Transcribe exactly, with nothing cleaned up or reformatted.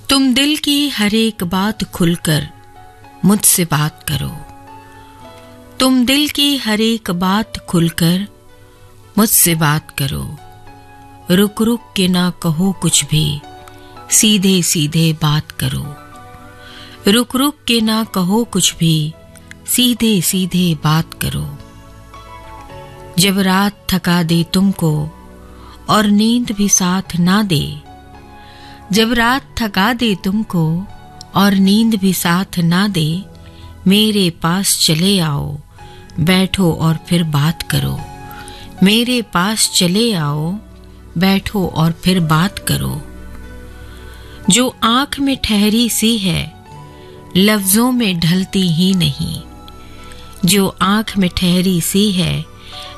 तुम दिल की हर एक बात खुलकर मुझसे बात करो। तुम दिल की हर एक बात खुलकर मुझसे बात करो। रुक रुक के ना कहो कुछ भी, सीधे सीधे बात करो। रुक रुक के ना कहो कुछ भी, सीधे सीधे बात करो। जब रात थका दे तुमको और नींद भी साथ ना दे, जब रात थका दे तुमको और नींद भी साथ ना दे, मेरे पास चले आओ, बैठो और फिर बात करो। मेरे पास चले आओ, बैठो और फिर बात करो। जो आंख में ठहरी सी है, लफ्जों में ढलती ही नहीं। जो आंख में ठहरी सी है,